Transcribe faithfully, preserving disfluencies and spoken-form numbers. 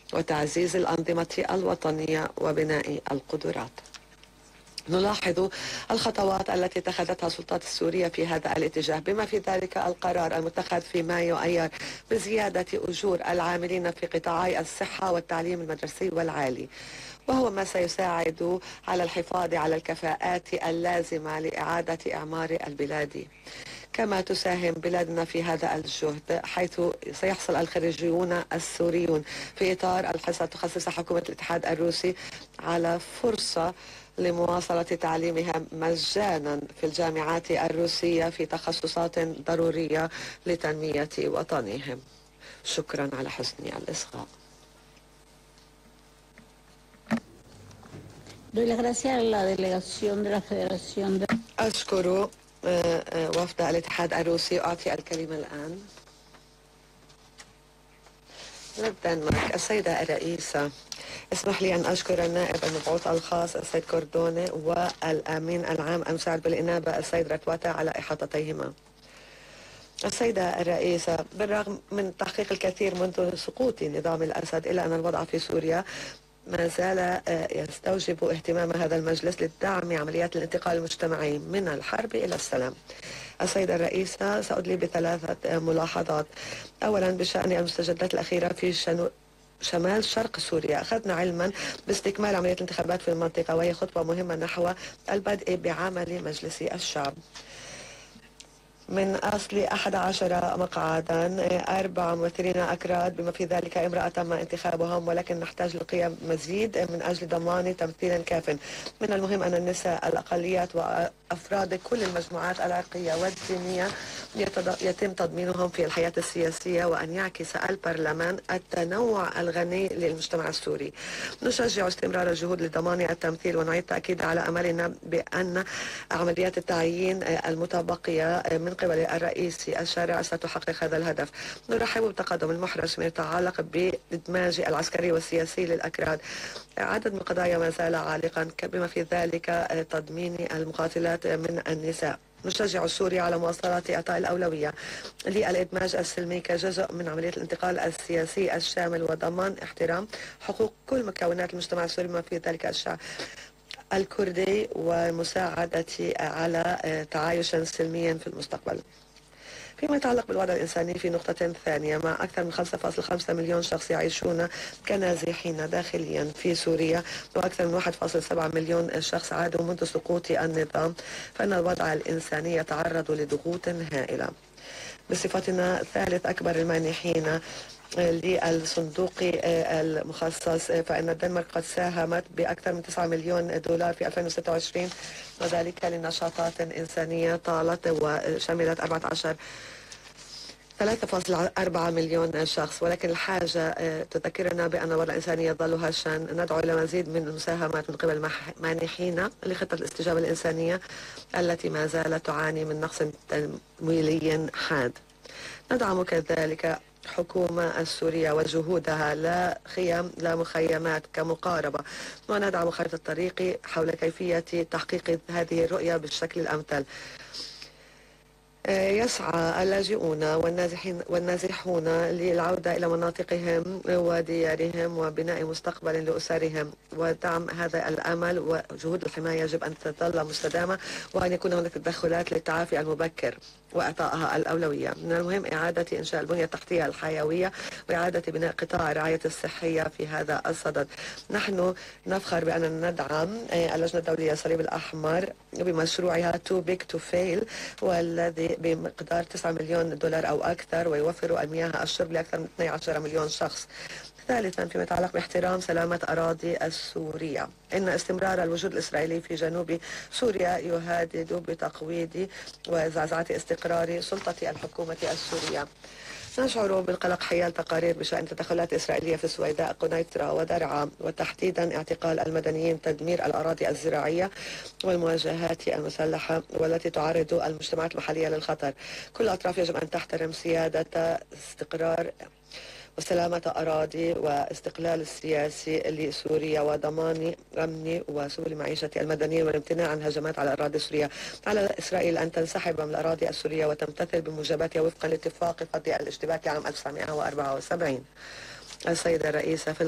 وتعزيز الأنظمة الوطنية وبناء القدرات. نلاحظ الخطوات التي اتخذتها السلطات السورية في هذا الاتجاه، بما في ذلك القرار المتخذ في مايو أيار بزيادة أجور العاملين في قطاعي الصحة والتعليم المدرسي والعالي، وهو ما سيساعد على الحفاظ على الكفاءات اللازمة لإعادة إعمار البلاد. كما تساهم بلادنا في هذا الجهد، حيث سيحصل الخريجيون السوريون في إطار الحصة تخصص حكومة الاتحاد الروسي على فرصة لمواصلة تعليمها مجانا في الجامعات الروسية في تخصصات ضرورية لتنمية وطنهم. شكرا على حسن الإصغاء. أشكر وفد الاتحاد الروسي. أعطي الكلمة الآن للدنمارك. السيدة الرئيسة، اسمح لي أن أشكر النائب المبعوث الخاص السيد كوردوني والأمين العام المساعد بالإنابة السيد رتواتا على إحاطتيهما. السيدة الرئيسة، بالرغم من تحقيق الكثير منذ سقوط نظام الأسد، إلا أن الوضع في سوريا ما زال يستوجب اهتمام هذا المجلس لدعم عمليات الانتقال المجتمعي من الحرب إلى السلام. السيدة الرئيسة، سأدلي بثلاثة ملاحظات. أولا، بشأن المستجدات الأخيرة في شنو شمال شرق سوريا، أخذنا علما باستكمال عملية الانتخابات في المنطقة، وهي خطوة مهمة نحو البدء بعمل مجلس الشعب. من أصل أحد عشر مقعدا، أربع ممثلين أكراد بما في ذلك امرأة تم انتخابهم، ولكن نحتاج لقيام مزيد من أجل ضمان تمثيل كاف. من المهم أن النساء، الأقليات وأفراد كل المجموعات العرقية والدينية يتم تضمينهم في الحياة السياسية، وأن يعكس البرلمان التنوع الغني للمجتمع السوري. نشجع استمرار الجهود لضمان التمثيل، ونعيد التأكيد على أملنا بأن عمليات التعيين المتبقية من قبل الرئيس الشارع ستحقق هذا الهدف. نرحب بالتقدم المحرج فيما يتعلق بإدماج العسكري والسياسي للأكراد. عدد من القضايا ما زال عالقا، بما في ذلك تضمين المقاتلات من النساء. نشجع سوريا على مواصلة إعطاء الأولوية للإدماج السلمي كجزء من عملية الانتقال السياسي الشامل، وضمان احترام حقوق كل مكونات المجتمع السوري بما في ذلك الشعب الكردي، ومساعدة على تعايش سلميا في المستقبل. فيما يتعلق بالوضع الإنساني في نقطة ثانية، مع أكثر من خمسة فاصلة خمسة مليون شخص يعيشون كنازحين داخليا في سوريا، وأكثر من واحد فاصلة سبعة مليون شخص عادوا منذ سقوط النظام، فإن الوضع الإنساني يتعرض لضغوط هائلة. بصفتنا ثالث أكبر المانحين للصندوق المخصص، فإن الدنمارك قد ساهمت بأكثر من تسعة مليون دولار في ألفين وستة وعشرين، وذلك لنشاطات إنسانية طالت وشملت أربعة عشر ثلاثة فاصلة أربعة مليون شخص. ولكن الحاجة تذكرنا بأن الوضع الإنساني يظل هشا. ندعو إلى مزيد من المساهمات من قبل مانحين لخطة الاستجابة الإنسانية التي ما زالت تعاني من نقص تمويلي حاد. ندعم كذلك الحكومة السورية وجهودها، لا خيم لا مخيمات كمقاربة، وندعم خارطة الطريق حول كيفية تحقيق هذه الرؤية بالشكل الأمثل. يسعى اللاجئون والنازحين والنازحون للعودة إلى مناطقهم وديارهم وبناء مستقبل لأسرهم، ودعم هذا الأمل وجهود الحماية يجب أن تظل مستدامة، وأن يكون هناك تدخلات للتعافي المبكر وإعطائها الأولوية. من المهم إعادة إنشاء البنية التحتية الحيوية وإعادة بناء قطاع الرعاية الصحية في هذا الصدد. نحن نفخر بأننا ندعم اللجنة الدولية الصليب الأحمر بمشروعها Too Big to Fail، والذي بمقدار تسعة مليون دولار أو أكثر، ويوفر المياه الشرب لأكثر من اثني عشر مليون شخص. ثالثا، فيما يتعلق باحترام سلامة أراضي السورية، إن استمرار الوجود الإسرائيلي في جنوب سوريا يهدد بتقويض وزعزعة استقرار سلطة الحكومة السورية. نشعر بالقلق حيال تقارير بشأن تدخلات إسرائيلية في السويداء، قنيطرة ودرعا، وتحديدا اعتقال المدنيين، تدمير الأراضي الزراعية والمواجهات المسلحة والتي تعرض المجتمعات المحلية للخطر. كل الأطراف يجب أن تحترم سيادة استقرار وسلامة أراضي واستقلال السياسي لسوريا، وضمان أمن وسبل معيشة المدنيين، والامتناع عن هجمات على الأراضي السورية. على إسرائيل أن تنسحب من الأراضي السورية وتمتثل بموجباتها وفقا لاتفاق فض الاشتباك عام ألف وتسعمائة وأربعة وسبعين. السيدة الرئيسة، في